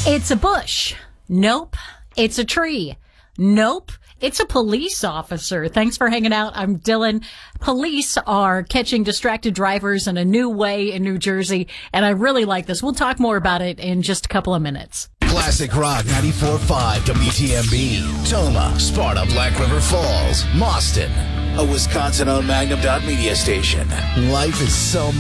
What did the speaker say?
It's a bush. Nope. It's a tree. Nope. It's a police officer. Thanks for hanging out. I'm Dylan. Police are catching distracted drivers in a new way in New Jersey, and I really like this. We'll talk more about it in just a couple of minutes. Classic Rock 94.5 WTMB. Toma, Sparta, Black River Falls, Mauston. A Wisconsin-owned Magnum.media station. Life is so much